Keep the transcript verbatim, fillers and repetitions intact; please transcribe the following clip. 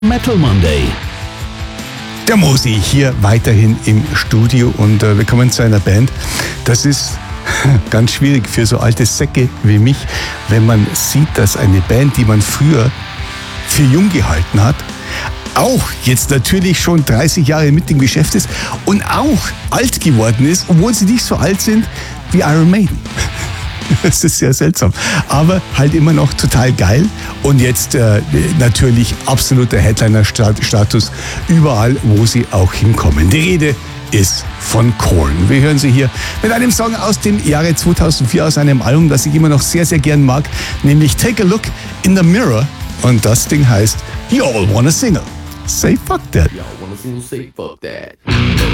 Metal Monday. Der Mosi hier weiterhin im Studio und äh, wir kommen zu einer Band. Das ist ganz schwierig für so alte Säcke wie mich, wenn man sieht, dass eine Band, die man früher für jung gehalten hat, auch jetzt natürlich schon dreißig Jahre mit dem Geschäft ist und auch alt geworden ist, obwohl sie nicht so alt sind wie Iron Maiden. Das ist sehr seltsam, aber halt immer noch total geil und jetzt äh, natürlich absoluter Headliner-Status überall, wo sie auch hinkommen. Die Rede ist von Korn. Wir hören sie hier mit einem Song aus dem Jahre zweitausendvier, aus einem Album, das ich immer noch sehr, sehr gern mag, nämlich Take a Look in the Mirror, und das Ding heißt You All Wanna Single. Say fuck that. Y'all wanna single, say fuck that.